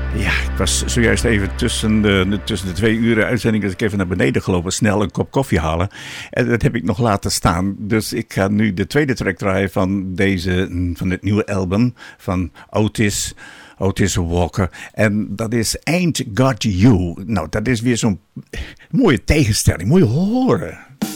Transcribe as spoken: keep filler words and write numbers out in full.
Ja, ik was zojuist even tussen de, tussen de twee uren uitzending, dus ik even naar beneden gelopen, snel een kop koffie halen. En dat heb ik nog laten staan. Dus ik ga nu de tweede track draaien van deze, van het nieuwe album van Otis, Otis Walker. En dat is Ain't Got You. Nou, dat is weer zo'n mooie tegenstelling, mooie horen.